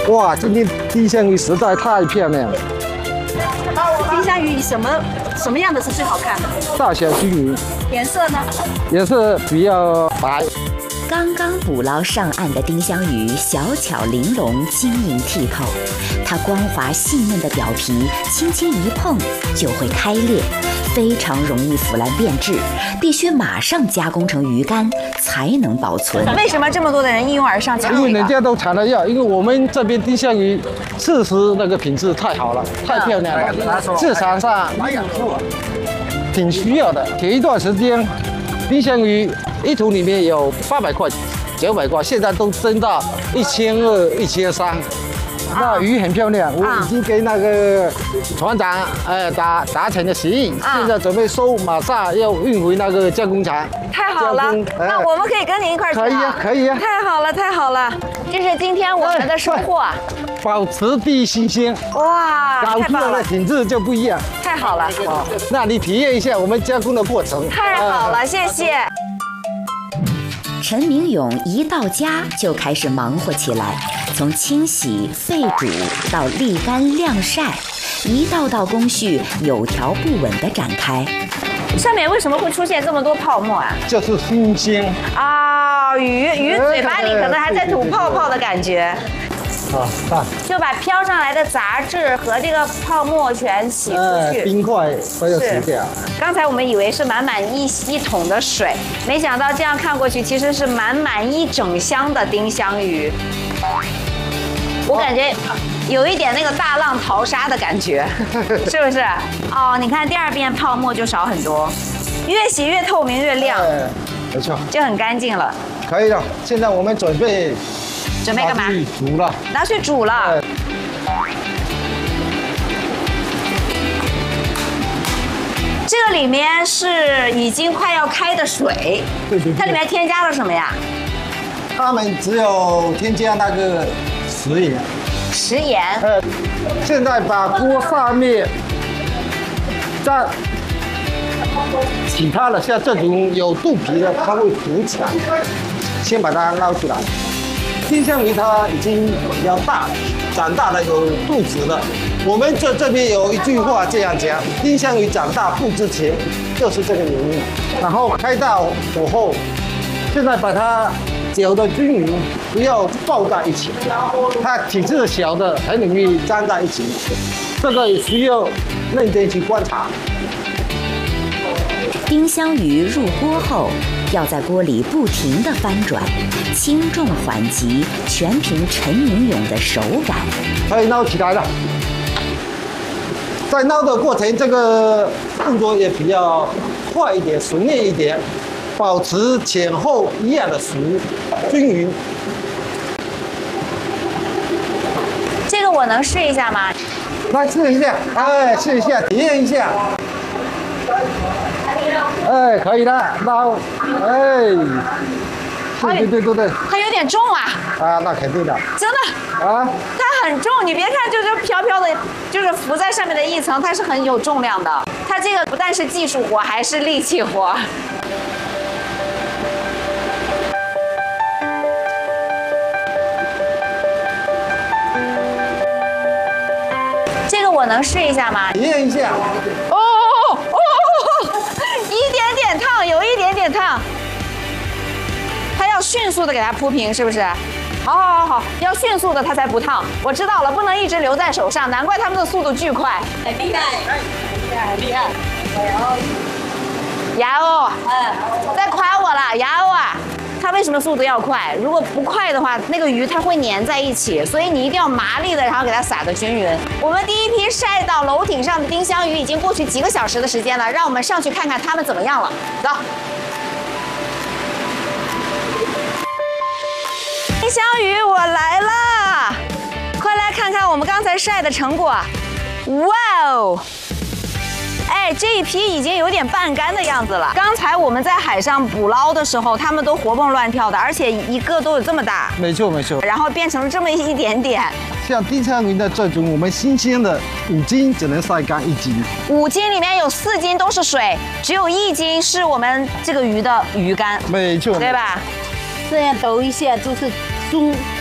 哇，今天丁香鱼实在太漂亮了。 丁香鱼什么样的是最好看的？ 大小均匀， 颜色呢？ 颜色比较白。 刚刚捕捞上岸的丁香鱼小巧玲珑、晶莹剔透，它光滑细嫩的表皮轻轻一碰就会开裂，非常容易腐烂变质，必须马上加工成鱼干才能保存。 为什么这么多的人一拥而上抢这个？ 因为人家都抢着要，因为我们这边丁香鱼确实那个品质太好了，太漂亮了，市场上挺需要的。前一段时间，丁香鱼一桶里面有800块、900块，现在都增到1200、1300。那鱼很漂亮，我已经跟那个船长达成了协议，现在准备收，马上要运回那个加工厂。 太好了，那我们可以跟您一块儿去。 可以啊，可以啊。 太好了，太好了，这是今天我们的收获。 保持第一新鲜， 哇， 搞出来的品质就不一样。 太好了， 那你体验一下我们加工的过程。 太好了，谢谢。 陈明勇一到家就开始忙活起来，从清洗、沸煮到沥干、晾晒，一道道工序有条不紊地展开。 上面为什么会出现这么多泡沫啊？ 就是新鲜啊，鱼嘴巴里可能还在吐泡泡的感觉。就把飘上来的杂质和这个泡沫全洗出去， 冰块都要洗掉。 刚才我们以为是满满一桶的水，没想到这样看过去其实是满满一整箱的丁香鱼。我感觉有一点那个大浪淘沙的感觉，是不是？哦，你看第二遍泡沫就少很多，越洗越透明越亮， 没错， 就很干净了。 可以了，现在我们准备干嘛？ 煮了， 拿去煮了。这个里面是已经快要开的水， 对。 它里面添加了什么呀？ 他们只有添加那个食盐。 食盐。 现在把锅上面再其他的像这种有肚皮的，它会浮起来，先把它捞出来。丁香鱼它已经比较大，长大了有肚子了。我们这边有一句话这样讲：丁香鱼长大不值钱，就是这个原因。然后开大火后，现在把它搅得均匀，不要爆在一起。它体质小的很容易粘在一起，这个也需要认真去观察。 丁香鱼入锅后，要在锅里不停地翻转，轻重缓急全凭陈明勇的手感。 可以捞起来了。在捞的过程，这个动作也比较快一点、熟练一点，保持前后一样的熟均匀。 这个我能试一下吗？ 来试一下，试一下，体验一下。可以的，捞，对， 它有点重啊。 那肯定的。 真的。它很重，你别看就是飘飘的，就是浮在上面的一层，它是很有重量的。它这个不但是技术活，还是力气活。这个我能试一下吗？ 体验一下。 一点点烫，有一点点烫。它要迅速的给它铺平，是不是？好，要迅速的它才不烫。我知道了，不能一直留在手上，难怪他们的速度巨快。很厉害。牙哦，再夸我了，牙哦啊！它为什么速度要快？如果不快的话，那个鱼它会粘在一起，所以你一定要麻利的，然后给它撒得均匀。我们第一批晒到楼顶上的丁香鱼已经过去几个小时的时间了，让我们上去看看它们怎么样了。走。丁香鱼，我来了，快来看看我们刚才晒的成果。哇哦！这一批已经有点半干的样子了。刚才我们在海上捕捞的时候，它们都活蹦乱跳的，而且一个都有这么大。 没错。 然后变成了这么一点点。 像丁香鱼的这种，我们新鲜的5斤只能晒干1斤。 5斤里面有4斤都是水，只有1斤是我们这个鱼的鱼干。 没错， 对吧？ 这样抖一下就是酥